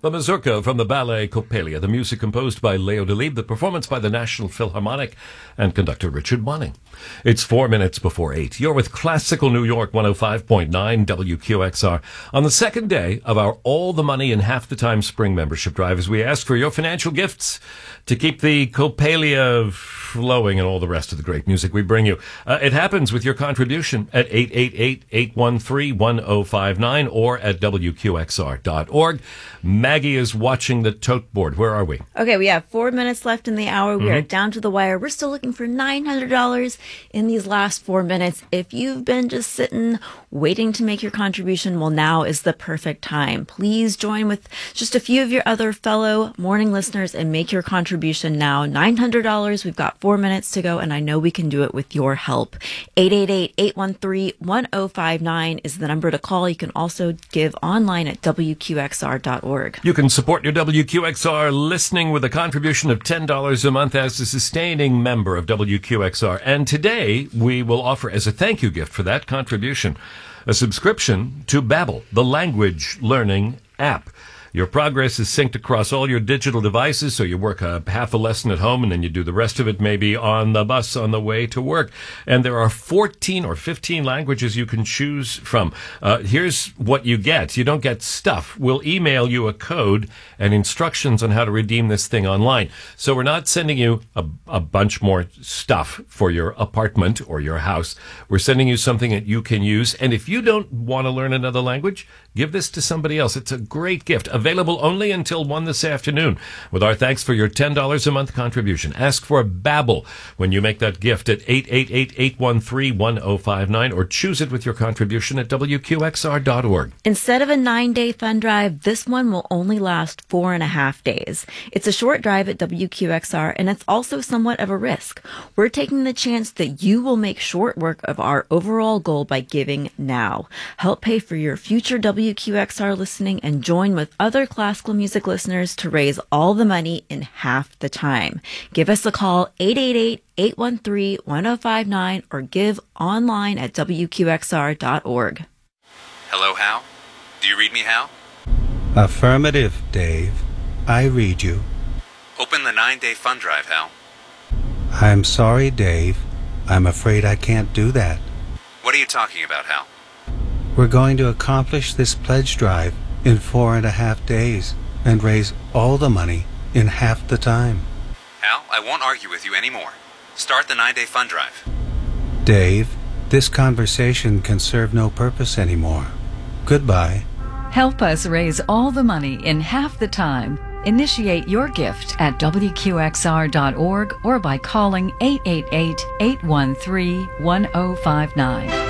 The mazurka from the ballet Coppelia, the music composed by Leo Delibes, the performance by the National Philharmonic and conductor Richard Wanning. It's 4 minutes before 8. You're with Classical New York 105.9 WQXR on the second day of our All the Money in Half the Time spring membership drive as we ask for your financial gifts to keep the Coppelia flowing and all the rest of the great music we bring you. It happens with your contribution at 888-813-1059 or at WQXR.org. Maggie is watching the tote board. Where are we? Okay, we have 4 minutes left in the hour. We are down to the wire. We're still looking for $900 in these last 4 minutes. If you've been just sitting, waiting to make your contribution, well, now is the perfect time. Please join with just a few of your other fellow morning listeners and make your contribution now. $900. We've got 4 minutes to go, and I know we can do it with your help. 888-813-1059 is the number to call. You can also give online at WQXR.org. You can support your WQXR listening with a contribution of $10 a month as a sustaining member of WQXR. And today we will offer as a thank you gift for that contribution a subscription to Babbel, the language learning app. Your progress is synced across all your digital devices, so you work half a lesson at home and then you do the rest of it maybe on the bus on the way to work. And there are 14 or 15 languages you can choose from. Here's what you get. You don't get stuff. We'll email you a code and instructions on how to redeem this thing online. So we're not sending you a bunch more stuff for your apartment or your house. We're sending you something that you can use. And if you don't want to learn another language, give this to somebody else. It's a great gift. Available only until 1 this afternoon. With our thanks for your $10 a month contribution. Ask for Babbel when you make that gift at 888-813-1059 or choose it with your contribution at WQXR.org. Instead of a 9-day fun drive, this one will only last 4.5 days. It's a short drive at WQXR, and it's also somewhat of a risk. We're taking the chance that you will make short work of our overall goal by giving now. Help pay for your future WQXR listening and join with other classical music listeners to raise all the money in half the time. Give us a call, 888-813-1059, or give online at WQXR.org. Hello, Hal? Do you read me, Hal? Affirmative, Dave. I read you. Open the 9-day fund drive, Hal. I'm sorry, Dave. I'm afraid I can't do that. What are you talking about, Hal? We're going to accomplish this pledge drive in 4.5 days and raise all the money in half the time. Hal, I won't argue with you anymore. Start the 9-day fund drive. Dave, this conversation can serve no purpose anymore. Goodbye. Help us raise all the money in half the time. Initiate your gift at WQXR.org or by calling 888-813-1059.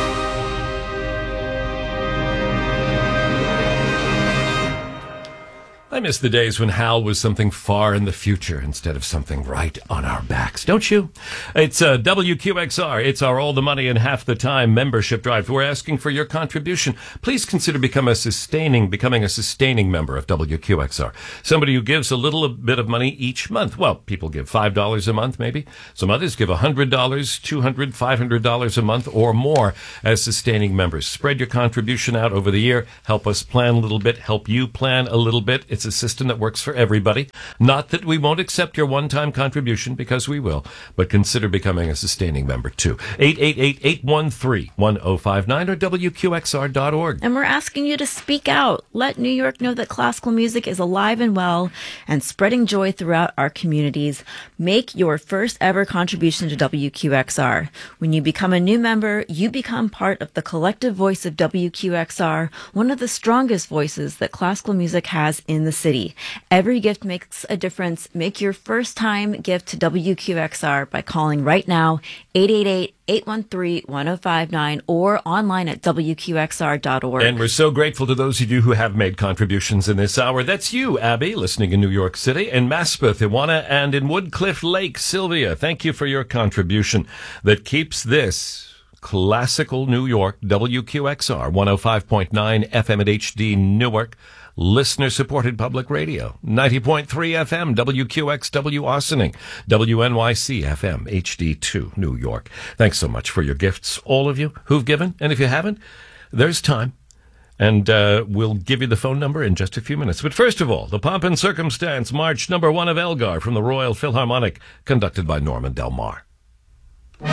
I miss the days when Hal was something far in the future instead of something right on our backs, don't you? It's WQXR. It's our All the Money in Half the Time membership drive. We're asking for your contribution. Please consider becoming a sustaining member of WQXR. Somebody who gives a little bit of money each month. Well, people give $5 a month, maybe. Some others give $100, $200, $500 a month or more as sustaining members. Spread your contribution out over the year. Help us plan a little bit. Help you plan a little bit. It's a system that works for everybody. Not that we won't accept your one-time contribution, because we will, but consider becoming a sustaining member too. 888-813-1059 or WQXR.org. And we're asking you to speak out. Let New York know that classical music is alive and well and spreading joy throughout our communities. Make your first ever contribution to WQXR. When you become a new member, you become part of the collective voice of WQXR, one of the strongest voices that classical music has in the city. Every gift makes a difference. Make your first time gift to WQXR by calling right now, 888-813-1059 or online at WQXR.org. And we're so grateful to those of you who have made contributions in this hour. That's you, Abby, listening in New York City, in Maspeth, Iwana, and in Woodcliff Lake, Sylvia. Thank you for your contribution that keeps this classical New York, WQXR, 105.9 FM at HD Newark, listener-supported public radio. 90.3 FM, WQXW Ossining, WNYC FM, HD2, New York. Thanks so much for your gifts, all of you who've given. And if you haven't, there's time. And we'll give you the phone number in just a few minutes. But first of all, the Pomp and Circumstance March #1 of Elgar from the Royal Philharmonic, conducted by Norman Del Mar.